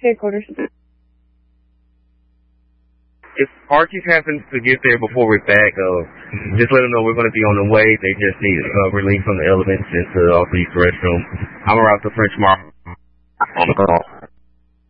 Headquarters. If Archie's happens to get there before we're back, just let them know we're going to be on the way. They just need relief from the elements and to also use the restroom. I'm around the French Mark on the call.